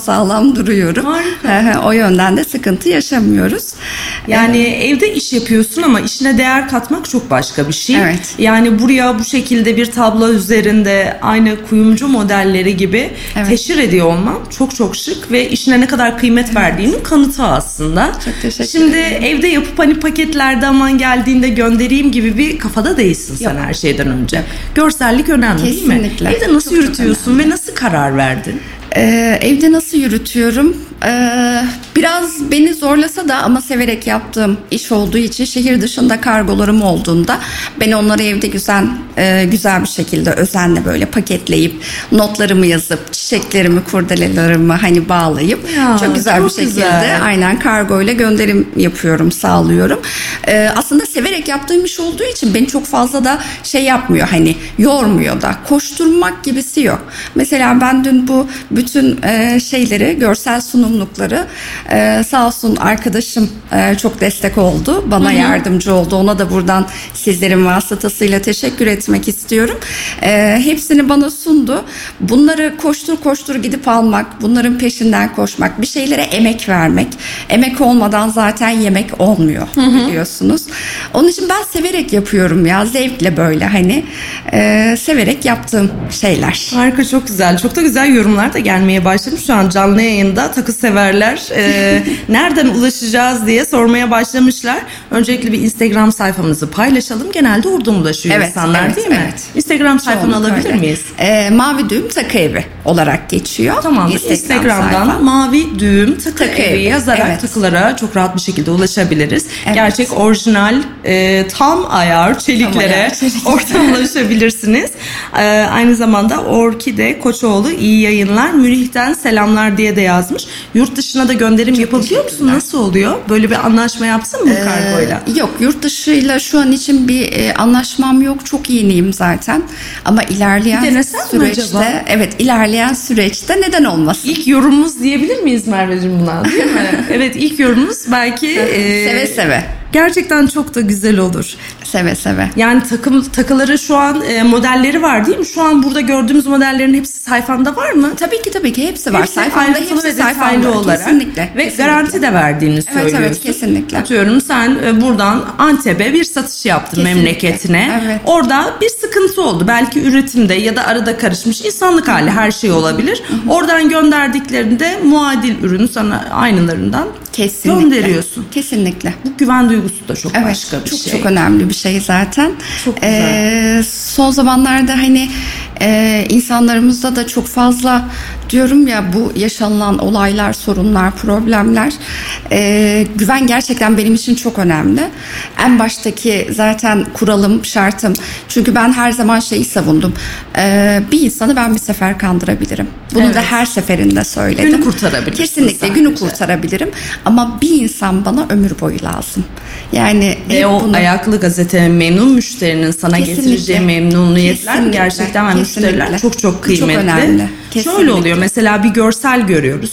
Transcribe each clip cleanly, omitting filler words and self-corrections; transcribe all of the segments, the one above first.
sapasağlam duruyorum. Harika. O yönden de sıkıntı yaşamıyoruz. Yani evde iş yapıyorsun ama işine değer katmak çok başka bir şey. Evet. Yani buraya bu şekilde bir tablo üzerinde aynı kuyumcu modelleri gibi teşhir ediyor olman çok çok şık ve işine ne kadar kıymet verdiğinin kanıtı aslında. Çok teşekkür Şimdi ederim. evde yapıp hani paketlerde aman geldiğinde göndereyim gibi bir kafada değilsin sen her şeyden önce. Görsellik önemli değil mi? Kesinlikle. Evde nasıl Çok yürütüyorsun ve nasıl karar verdin? Evde nasıl yürütüyorum? Biraz beni zorlasa da ama severek yaptığım iş olduğu için şehir dışında kargolarım olduğunda ben onları evde güzel bir şekilde özenle böyle paketleyip notlarımı yazıp çiçeklerimi, kurdelelerimi hani bağlayıp çok güzel bir şekilde aynen kargoyla gönderim yapıyorum, sağlıyorum. Aslında severek yaptığım iş olduğu için beni çok fazla da şey yapmıyor, hani yormuyor da, koşturmak gibisi yok. Mesela ben dün bu bütün şeyleri, görsel sunumlukları sağ olsun arkadaşım çok destek oldu. Bana yardımcı oldu. Ona da buradan sizlerin vasıtasıyla teşekkür etmek istiyorum. Hepsini bana sundu. Bunları koştur gidip almak, bunların peşinden koşmak, bir şeylere emek vermek. Emek olmadan zaten yemek olmuyor biliyorsunuz. Onun için ben severek yapıyorum ya. Zevkle böyle hani severek yaptığım şeyler. Harika, çok güzel. Çok da güzel yorumlar da gelmeye başlamış. Şu an canlı yayında takı severler nereden ulaşacağız diye sormaya başlamışlar. Öncelikle bir Instagram sayfamızı paylaşalım. Genelde oradan ulaşıyor insanlar değil mi? Evet. Instagram sayfanı alabilir miyiz? Mavi Düğüm Takı Evi olarak geçiyor. Tamam. Instagram'dan sayfa. Mavi Düğüm Takı Evi yazarak takılara çok rahat bir şekilde ulaşabiliriz. Evet. Gerçek orijinal tam ayar çeliklere oradan ulaşabilirsiniz. Aynı zamanda Orkide Koçoğlu iyi yayınlar. Münih'ten selamlar diye de yazmış. Yurt dışına da gönderim yapabiliyor musun? Nasıl oluyor? Böyle bir anlaşma yapsın mı kargoyla? Yok, yurt dışıyla şu an için bir anlaşmam yok. Çok yeniyim zaten. Ama ilerleyen süreçte, ilerleyen süreçte neden olmasın? İlk yorumumuz diyebilir miyiz Merveciğim buna? Değil mi? Evet, ilk yorumumuz belki seve seve. Gerçekten çok da güzel olur. Seve seve. Yani takıları şu an modelleri var değil mi? Şu an burada gördüğümüz modellerin hepsi sayfanda var mı? Tabii ki hepsi var. Sayfamda hepsi sayfanda olarak. Kesinlikle. Ve garanti de verdiğini söylüyorsun. Evet, kesinlikle. Atıyorum sen buradan Antep'e bir satış yaptın memleketine. Evet. Orada bir sıkıntı oldu. Belki üretimde ya da arada karışmış insanlık hali, her şey olabilir. Oradan gönderdiklerinde muadil ürünü sana aynılarından gönderiyorsun. Kesinlikle. Bu güven duygusu da çok başka bir şey. Çok önemli bir şey zaten. Çok güzel. Son zamanlarda hani insanlarımızda da çok fazla diyorum ya, bu yaşanılan olaylar, sorunlar, problemler, güven gerçekten benim için çok önemli. En baştaki zaten kuralım, şartım. Çünkü ben her zaman şeyi savundum. Bir insanı ben bir sefer kandırabilirim. Bunu da her seferinde söyledim. Günü kurtarabilirsin. Kesinlikle günü kurtarabilirim. Ama bir insan bana ömür boyu lazım. Yani o ayaklı gazete memnun müşterinin sana getireceği memnuniyetler gerçekten müşteriler çok çok kıymetli. Çok önemli. Kesinlikle. Şöyle oluyor, mesela bir görsel görüyoruz.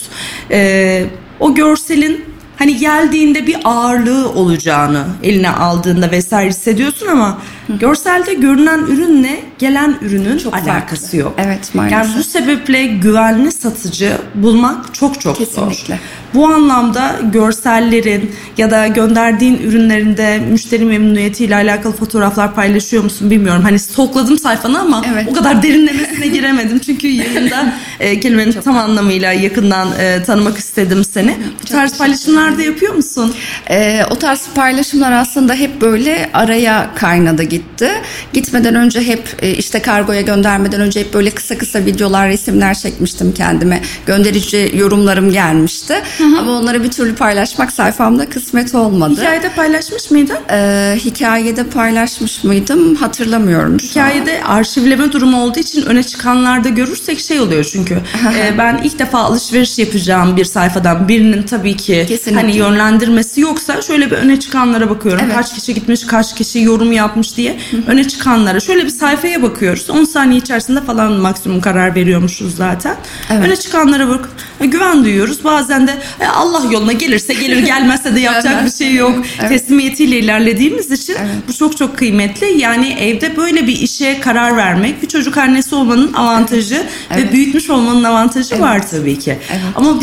O görselin hani geldiğinde bir ağırlığı olacağını eline aldığında vesaire hissediyorsun ama görselde görünen ürünle gelen ürünün çok alakası farklı. Yok. Evet, maalesef. Yani bu sebeple güvenli satıcı bulmak çok kesinlikle zor. Bu anlamda görsellerin ya da gönderdiğin ürünlerinde müşteri memnuniyetiyle alakalı fotoğraflar paylaşıyor musun bilmiyorum. Hani stokladım sayfanı ama o kadar derinlemesine giremedim. Çünkü yayında kelimenin tam anlamıyla yakından tanımak istedim seni. Bu tarz paylaşımlar da yapıyor musun? O tarz paylaşımlar aslında hep böyle araya kaynadı gitti. Gitmeden önce hep işte kargoya göndermeden önce hep böyle kısa kısa videolar, resimler çekmiştim kendime. Gönderici yorumlarım gelmişti. Ama onları bir türlü paylaşmak sayfamda kısmet olmadı. Hikayede paylaşmış mıydın? Hikayede paylaşmış mıydım? Hatırlamıyorum. Hikayede arşivleme durumu olduğu için öne çıkanlarda görürsek şey oluyor çünkü. Ben ilk defa alışveriş yapacağım bir sayfadan birinin tabii ki hani yönlendirmesi yoksa şöyle bir öne çıkanlara bakıyorum. Evet. Kaç kişi gitmiş, kaç kişi yorum yapmış diye öne çıkanlara. Şöyle bir sayfaya bakıyoruz. 10 saniye içerisinde falan maksimum karar veriyormuşuz zaten. Evet. Öne çıkanlara bak. Güven duyuyoruz. Bazen de Allah yoluna gelirse gelir, gelmezse de yapacak bir şey yok. Teslimiyetiyle ilerlediğimiz için bu çok çok kıymetli. Yani evde böyle bir işe karar vermek, bir çocuk annesi olmanın avantajı ve büyütmüş olmanın avantajı var tabii ki. Evet. Ama